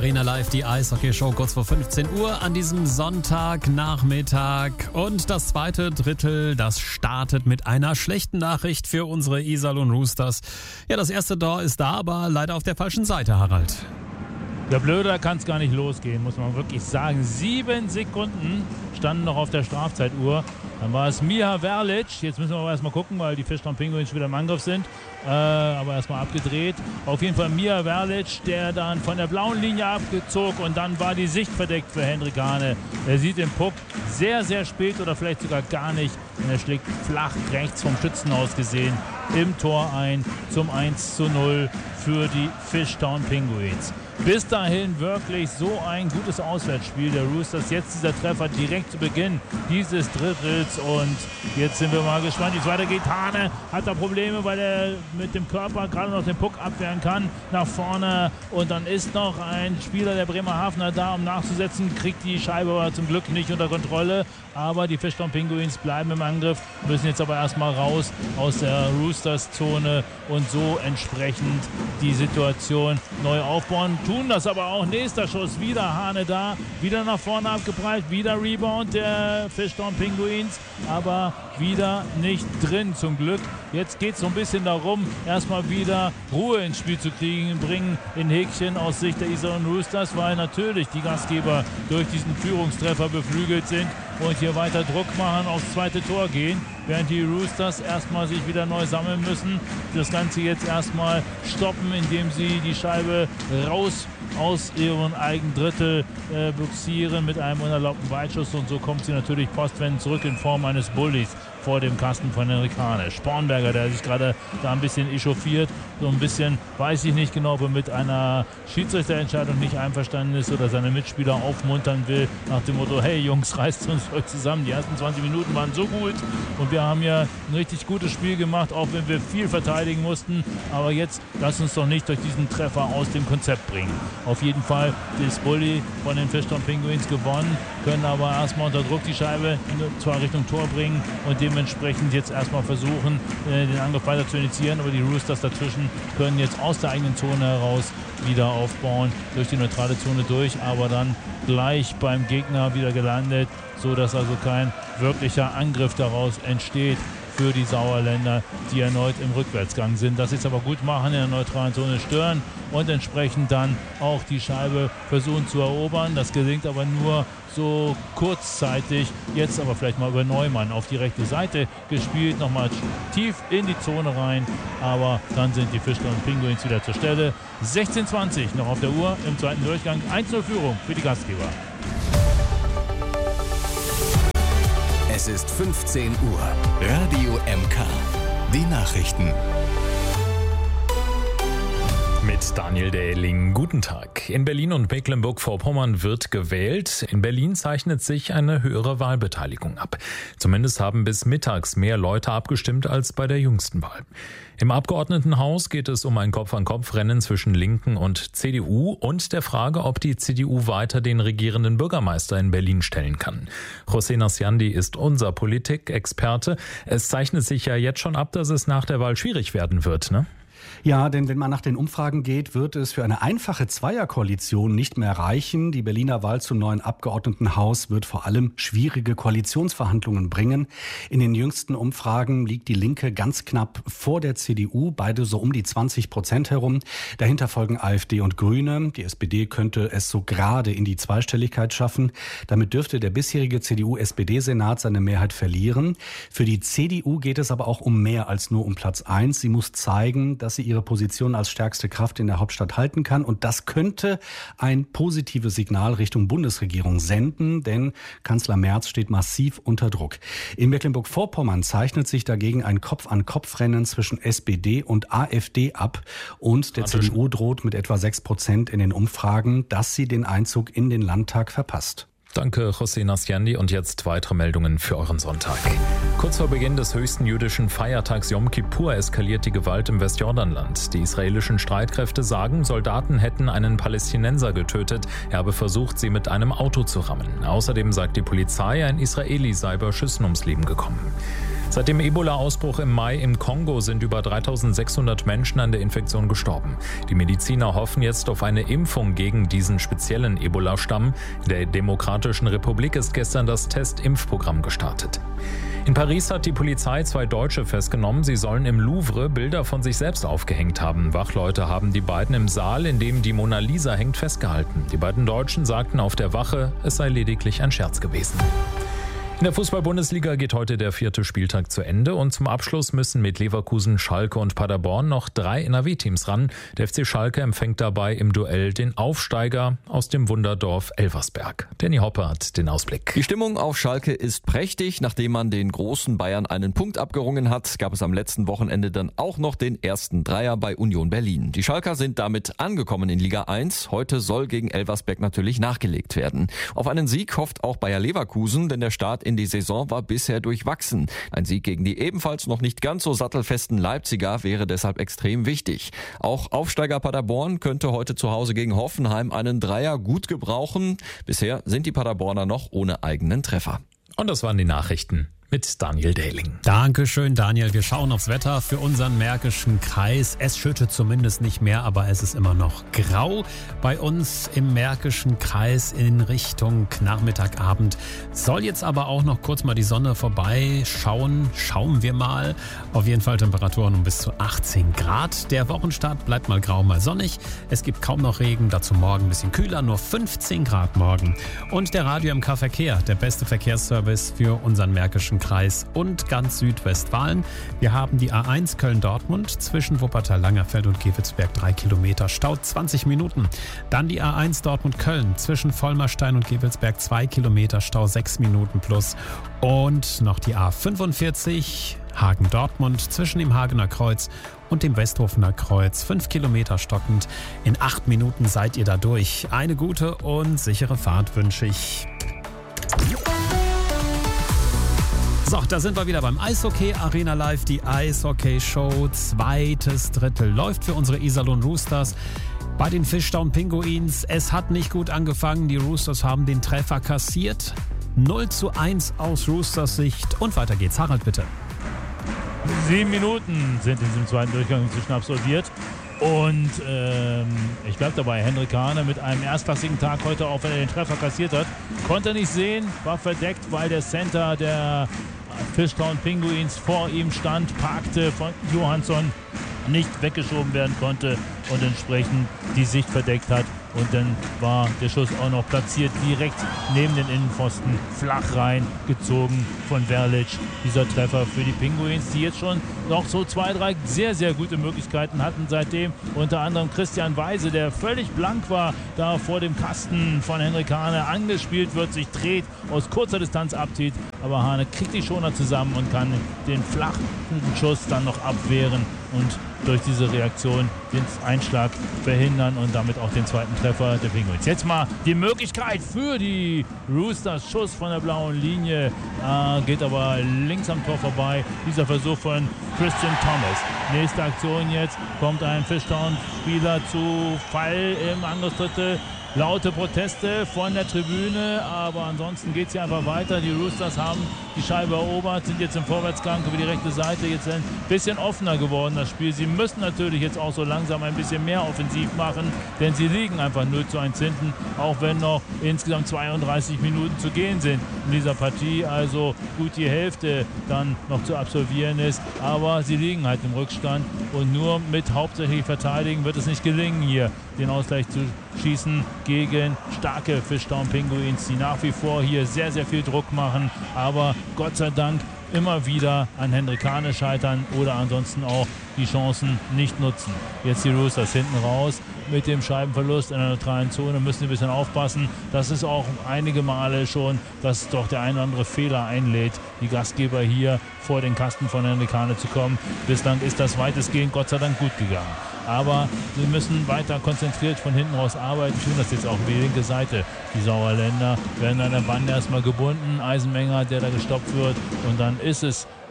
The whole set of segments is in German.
Arena Live, die Eishockey-Show kurz vor 15 Uhr an diesem Sonntagnachmittag. Und das zweite Drittel, das startet mit einer schlechten Nachricht für unsere Iserlohn Roosters. Ja, das erste Tor ist da, aber leider auf der falschen Seite, Harald. Ja, blöder kann es gar nicht losgehen, muss man wirklich sagen. 7 Sekunden standen noch auf der Strafzeituhr. Dann war es Miha Verlic. Jetzt müssen wir aber erstmal gucken, weil die Fischtown Penguins wieder im Angriff sind. Aber erstmal abgedreht. Auf jeden Fall Miha Verlic, der dann von der blauen Linie abgezog und dann war die Sicht verdeckt für Henrik Hahne. Er sieht den Puck sehr, sehr spät oder vielleicht sogar gar nicht. Und er schlägt flach rechts vom Schützen aus gesehen im Tor ein zum 1:0 für die Fischtown Penguins. Bis dahin wirklich so ein gutes Auswärtsspiel der Roosters. Jetzt dieser Treffer direkt zu Beginn dieses Drittels und jetzt sind wir mal gespannt, wie es weitergeht. Hahne hat da Probleme, weil er mit dem Körper gerade noch den Puck abwehren kann. Nach vorne und dann ist noch ein Spieler der Bremerhavener da, um nachzusetzen. Kriegt die Scheibe aber zum Glück nicht unter Kontrolle. Aber die Fischtown Penguins bleiben im Angriff, müssen jetzt aber erstmal raus aus der Roosters-Zone und so entsprechend die Situation neu aufbauen. Tun das aber auch. Nächster Schuss, wieder Hahne da, wieder nach vorne abgeprallt, wieder Rebound der Fischtown Penguins, aber wieder nicht drin zum Glück. Jetzt geht es so ein bisschen darum, erstmal wieder Ruhe ins Spiel zu bringen in Häkchen aus Sicht der Iserlohn Roosters, weil natürlich die Gastgeber durch diesen Führungstreffer beflügelt sind und hier weiter Druck machen, aufs zweite Tor gehen, während die Roosters erstmal sich wieder neu sammeln müssen. Das Ganze jetzt erstmal stoppen, indem sie die Scheibe raus aus ihrem eigenen Drittel buxieren mit einem unerlaubten Weitschuss und so kommt sie natürlich postwendend zurück in Form eines Bullies vor dem Kasten von Henrik Hahne. Spornberger, der sich gerade da ein bisschen echauffiert, so ein bisschen, weiß ich nicht genau, ob er mit einer Schiedsrichterentscheidung nicht einverstanden ist oder seine Mitspieler aufmuntern will, nach dem Motto, hey Jungs, reißt uns euch zusammen. Die ersten 20 Minuten waren so gut und wir haben ja ein richtig gutes Spiel gemacht, auch wenn wir viel verteidigen mussten, aber jetzt lasst uns doch nicht durch diesen Treffer aus dem Konzept bringen. Auf jeden Fall ist Bulli von den Fischtown Penguins gewonnen, können aber erstmal unter Druck die Scheibe zwar Richtung Tor bringen und dementsprechend jetzt erstmal versuchen, den Angriff weiter zu initiieren, aber die Roosters dazwischen können jetzt aus der eigenen Zone heraus wieder aufbauen, durch die neutrale Zone durch, aber dann gleich beim Gegner wieder gelandet, so dass also kein wirklicher Angriff daraus entsteht für die Sauerländer, die erneut im Rückwärtsgang sind. Das jetzt aber gut machen, in der neutralen Zone stören und entsprechend dann auch die Scheibe versuchen zu erobern. Das gelingt aber nur so kurzzeitig. Jetzt aber vielleicht mal über Neumann auf die rechte Seite gespielt, nochmal tief in die Zone rein, aber dann sind die Fischtown Penguins wieder zur Stelle. 16:20 noch auf der Uhr im zweiten Durchgang. 1:0 Führung für die Gastgeber. Es ist 15 Uhr. Radio MK. Die Nachrichten. Mit Daniel Dähling. Guten Tag. In Berlin und Mecklenburg-Vorpommern wird gewählt. In Berlin zeichnet sich eine höhere Wahlbeteiligung ab. Zumindest haben bis mittags mehr Leute abgestimmt als bei der jüngsten Wahl. Im Abgeordnetenhaus geht es um ein Kopf-an-Kopf-Rennen zwischen Linken und CDU und der Frage, ob die CDU weiter den regierenden Bürgermeister in Berlin stellen kann. José Nasciandi ist unser Politikexperte. Es zeichnet sich ja jetzt schon ab, dass es nach der Wahl schwierig werden wird, ne? Ja, denn wenn man nach den Umfragen geht, wird es für eine einfache Zweierkoalition nicht mehr reichen. Die Berliner Wahl zum neuen Abgeordnetenhaus wird vor allem schwierige Koalitionsverhandlungen bringen. In den jüngsten Umfragen liegt die Linke ganz knapp vor der CDU, beide so um die 20% herum. Dahinter folgen AfD und Grüne. Die SPD könnte es so gerade in die Zweistelligkeit schaffen. Damit dürfte der bisherige CDU-SPD-Senat seine Mehrheit verlieren. Für die CDU geht es aber auch um mehr als nur um Platz 1. Sie muss zeigen, dass sie ihre Position als stärkste Kraft in der Hauptstadt halten kann. Und das könnte ein positives Signal Richtung Bundesregierung senden, denn Kanzler Merz steht massiv unter Druck. In Mecklenburg-Vorpommern zeichnet sich dagegen ein Kopf-an-Kopf-Rennen zwischen SPD und AfD ab. Und der CDU droht mit etwa 6% in den Umfragen, dass sie den Einzug in den Landtag verpasst. Danke, José Nasciandi. Und jetzt weitere Meldungen für euren Sonntag. Kurz vor Beginn des höchsten jüdischen Feiertags Yom Kippur eskaliert die Gewalt im Westjordanland. Die israelischen Streitkräfte sagen, Soldaten hätten einen Palästinenser getötet. Er habe versucht, sie mit einem Auto zu rammen. Außerdem sagt die Polizei, ein Israeli sei bei Schüssen ums Leben gekommen. Seit dem Ebola-Ausbruch im Mai im Kongo sind über 3600 Menschen an der Infektion gestorben. Die Mediziner hoffen jetzt auf eine Impfung gegen diesen speziellen Ebola-Stamm. In der Demokratischen Republik ist gestern das Test-Impfprogramm gestartet. In Paris hat die Polizei 2 Deutsche festgenommen. Sie sollen im Louvre Bilder von sich selbst aufgehängt haben. Wachleute haben die beiden im Saal, in dem die Mona Lisa hängt, festgehalten. Die beiden Deutschen sagten auf der Wache, es sei lediglich ein Scherz gewesen. In der Fußball-Bundesliga geht heute der 4. Spieltag zu Ende und zum Abschluss müssen mit Leverkusen, Schalke und Paderborn noch 3 NRW-Teams ran. Der FC Schalke empfängt dabei im Duell den Aufsteiger aus dem Wunderdorf Elversberg. Danny Hoppe hat den Ausblick. Die Stimmung auf Schalke ist prächtig. Nachdem man den großen Bayern einen Punkt abgerungen hat, gab es am letzten Wochenende dann auch noch den ersten Dreier bei Union Berlin. Die Schalker sind damit angekommen in Liga 1. Heute soll gegen Elversberg natürlich nachgelegt werden. Auf einen Sieg hofft auch Bayer Leverkusen, denn der Start in die Saison war bisher durchwachsen. Ein Sieg gegen die ebenfalls noch nicht ganz so sattelfesten Leipziger wäre deshalb extrem wichtig. Auch Aufsteiger Paderborn könnte heute zu Hause gegen Hoffenheim einen Dreier gut gebrauchen. Bisher sind die Paderborner noch ohne eigenen Treffer. Und das waren die Nachrichten mit Daniel Dehling. Dankeschön, Daniel. Wir schauen aufs Wetter für unseren Märkischen Kreis. Es schüttet zumindest nicht mehr, aber es ist immer noch grau. Bei uns im Märkischen Kreis in Richtung Nachmittagabend soll jetzt aber auch noch kurz mal die Sonne vorbeischauen. Schauen wir mal. Auf jeden Fall Temperaturen um bis zu 18 Grad. Der Wochenstart bleibt mal grau, mal sonnig. Es gibt kaum noch Regen, dazu morgen ein bisschen kühler, nur 15 Grad morgen. Und der Radio MK Verkehr, der beste Verkehrsservice für unseren Märkischen Kreis und ganz Südwestfalen. Wir haben die A1 Köln-Dortmund zwischen Wuppertal-Langerfeld und Gevelsberg 3 Kilometer, Stau 20 Minuten. Dann die A1 Dortmund-Köln zwischen Vollmerstein und Gevelsberg 2 Kilometer, Stau 6 Minuten plus. Und noch die A45 Hagen-Dortmund zwischen dem Hagener Kreuz und dem Westhofener Kreuz 5 Kilometer stockend. In 8 Minuten seid ihr da durch. Eine gute und sichere Fahrt wünsche ich. So, da sind wir wieder beim Eishockey Arena Live. Die Eishockey-Show, zweites Drittel läuft für unsere Iserlohn Roosters. Bei den Fischtown Pinguins, es hat nicht gut angefangen. Die Roosters haben den Treffer kassiert. 0:1 aus Roosters Sicht. Und weiter geht's. Harald, bitte. 7 Minuten sind in diesem zweiten Durchgang inzwischen absolviert. Und ich bleibe dabei, Henrik Hahne mit einem erstklassigen Tag heute, auch wenn er den Treffer kassiert hat. Konnte er nicht sehen, war verdeckt, weil der Center der Fischtown Pinguins vor ihm stand, parkte von Johansson, nicht weggeschoben werden konnte und entsprechend die Sicht verdeckt hat. Und dann war der Schuss auch noch platziert, direkt neben den Innenpfosten, flach rein, gezogen von Verlic. Dieser Treffer für die Pinguins, die jetzt schon noch so 2, 3 sehr, sehr gute Möglichkeiten hatten seitdem. Unter anderem Christian Weise, der völlig blank war, da vor dem Kasten von Henrik Hahne angespielt wird, sich dreht, aus kurzer Distanz abzieht. Aber Hahne kriegt die Schoner zusammen und kann den flachen Schuss dann noch abwehren und durch diese Reaktion den Einschlag verhindern und damit auch den zweiten Treffer der Penguins. Jetzt mal die Möglichkeit für die Roosters. Schuss von der blauen Linie, geht aber links am Tor vorbei. Dieser Versuch von Christian Thomas. Nächste Aktion jetzt, kommt ein Fischtown-Spieler zu Fall im Angriffsdrittel. Laute Proteste von der Tribüne, aber ansonsten geht es hier einfach weiter. Die Roosters haben die Scheibe erobert, sind jetzt im Vorwärtsgang über die rechte Seite, jetzt ein bisschen offener geworden das Spiel. Sie müssen natürlich jetzt auch so langsam ein bisschen mehr offensiv machen, denn sie liegen einfach 0:1 hinten, auch wenn noch insgesamt 32 Minuten zu gehen sind in dieser Partie, also gut die Hälfte dann noch zu absolvieren ist, aber sie liegen halt im Rückstand und nur mit hauptsächlich Verteidigen wird es nicht gelingen, hier den Ausgleich zu schießen gegen starke Fischtown Pinguins, die nach wie vor hier sehr, sehr viel Druck machen, aber Gott sei Dank immer wieder an Henrik Hahne scheitern oder ansonsten auch die Chancen nicht nutzen. Jetzt die Roosters hinten raus mit dem Scheibenverlust in der neutralen Zone, müssen ein bisschen aufpassen. Das ist auch einige Male schon, dass doch der ein oder andere Fehler einlädt, die Gastgeber hier vor den Kasten von Henrik Hahne zu kommen. Bislang ist das weitestgehend Gott sei Dank gut gegangen. Aber sie müssen weiter konzentriert von hinten raus arbeiten, tun das jetzt auch über die linke Seite. Die Sauerländer werden an der Bande erstmal gebunden, Eisenmenger, der da gestoppt wird, und dann ist es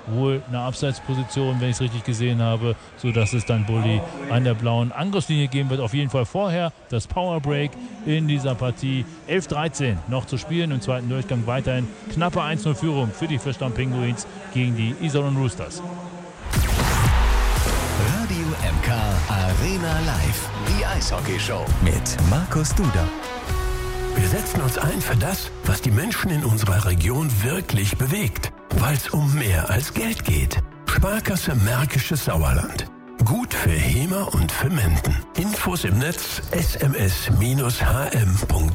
wohl eine Abseitsposition, wenn ich es richtig gesehen habe, sodass es dann Bulli an der blauen Angriffslinie geben wird. Auf jeden Fall vorher das Powerbreak in dieser Partie. 11:13 noch zu spielen im zweiten Durchgang. Weiterhin knappe 1-0-Führung für die Fischtown Pinguins gegen die Iserlohn Roosters. Radio MK Arena Live, die Eishockeyshow mit Markus Duda. Wir setzen uns ein für das, was die Menschen in unserer Region wirklich bewegt, weil es um mehr als Geld geht. Sparkasse Märkisches Sauerland. Gut für Hemer und für Menden. Infos im Netz sms-hm.de